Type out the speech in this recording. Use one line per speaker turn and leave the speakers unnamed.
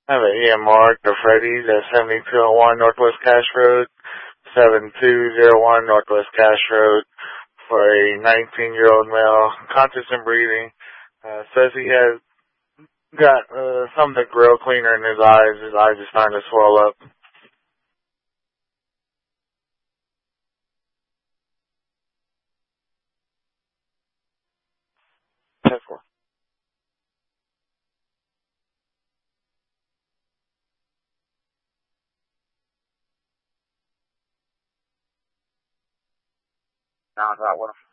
I have an EMR to Freddy's at 7201 Northwest Cash Road, 7201 Northwest Cash Road, for a 19-year-old male, conscious and breathing. Says he has got some of the grill cleaner in his eyes. His eyes are starting to swell up. That's cool. No, that one.